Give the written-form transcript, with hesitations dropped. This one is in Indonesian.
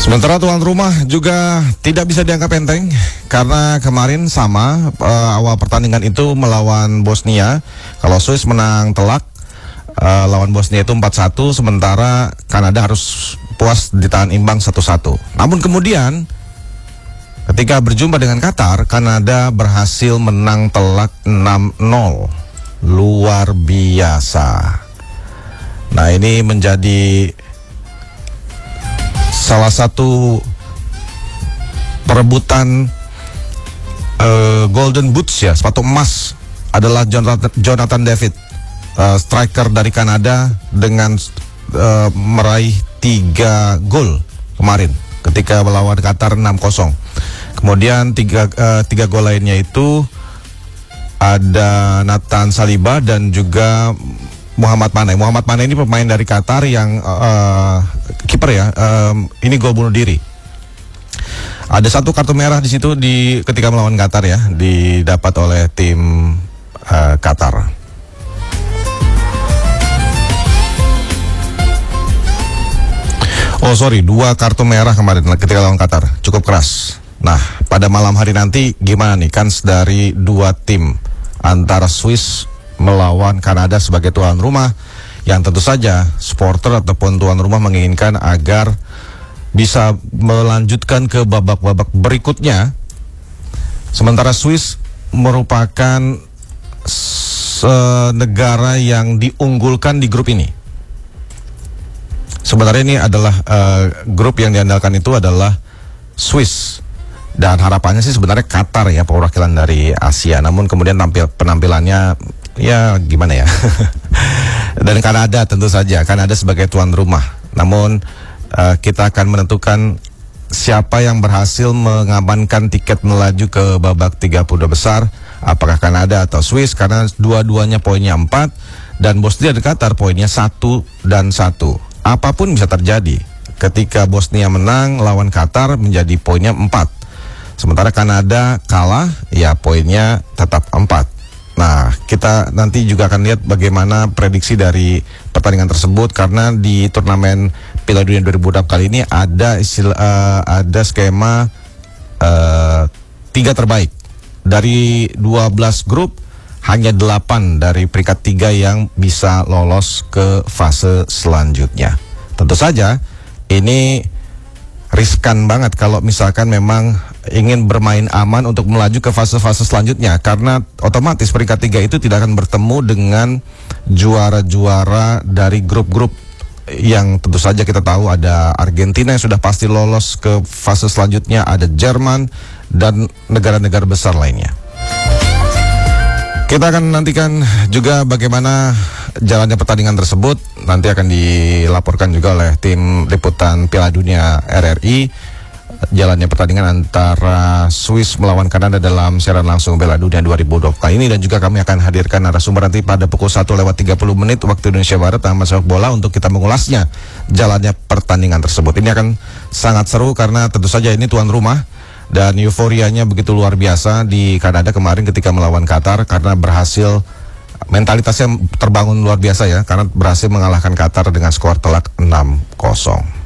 Sementara tuan rumah juga tidak bisa dianggap enteng karena kemarin sama awal pertandingan itu melawan Bosnia. Kalau Swiss menang telak lawan Bosnia itu 4-1, sementara Kanada harus puas ditahan imbang 1-1. Namun kemudian ketika berjumpa dengan Qatar, Kanada berhasil menang telak 6-0. Luar biasa. Nah, ini menjadi salah satu perebutan Golden Boots ya, sepatu emas adalah Jonathan David, striker dari Kanada dengan meraih 3 gol kemarin ketika melawan Qatar 6-0. Kemudian tiga gol lainnya itu ada Nathan Saliba dan juga Muhammad Mane. Muhammad Mane ini pemain dari Qatar yang kiper ya. Ini gol bunuh diri. Ada satu kartu merah di situ ketika melawan Qatar ya, didapat oleh tim Qatar. Oh sorry, 2 kartu merah kemarin ketika lawan Qatar, cukup keras. Nah, pada malam hari nanti gimana nih kans dari 2 tim antara Swiss melawan Kanada sebagai tuan rumah, yang tentu saja supporter ataupun tuan rumah menginginkan agar bisa melanjutkan ke babak-babak berikutnya. Sementara Swiss merupakan negara yang diunggulkan di grup ini. Sebenarnya ini adalah grup yang diandalkan itu adalah Swiss. Dan harapannya sih sebenarnya Qatar ya, perwakilan dari Asia. Namun kemudian penampilannya ya gimana ya. Dan Kanada tentu saja, Kanada sebagai tuan rumah. Namun kita akan menentukan siapa yang berhasil mengamankan tiket melaju ke babak 32 besar, apakah Kanada atau Swiss, karena dua-duanya poinnya 4 dan Bosnia dan Qatar poinnya 1 dan 1. Apapun bisa terjadi. Ketika Bosnia menang lawan Qatar menjadi poinnya 4. Sementara Kanada kalah, ya poinnya tetap 4. Nah, kita nanti juga akan lihat bagaimana prediksi dari pertandingan tersebut, karena di turnamen Piala Dunia 2026 kali ini ada skema 3 terbaik. Dari 12 grup, hanya 8 dari peringkat 3 yang bisa lolos ke fase selanjutnya. Tentu saja ini riskan banget kalau misalkan memang ingin bermain aman untuk melaju ke fase-fase selanjutnya, karena otomatis peringkat 3 itu tidak akan bertemu dengan juara-juara dari grup-grup yang tentu saja kita tahu ada Argentina yang sudah pasti lolos ke fase selanjutnya, ada Jerman dan negara-negara besar lainnya. Kita akan nantikan juga bagaimana jalannya pertandingan tersebut. Nanti akan dilaporkan juga oleh tim liputan Piala Dunia RRI jalannya pertandingan antara Swiss melawan Kanada dalam siaran langsung Piala Dunia 2020 kali ini. Dan juga kami akan hadirkan narasumber nanti pada pukul 1:30 waktu Indonesia Barat Taman Sepak Bola untuk kita mengulasnya jalannya pertandingan tersebut. Ini akan sangat seru karena tentu saja ini tuan rumah dan euforianya begitu luar biasa di Kanada kemarin ketika melawan Qatar, karena berhasil, mentalitasnya terbangun luar biasa ya, karena berhasil mengalahkan Qatar dengan skor telak 6-0.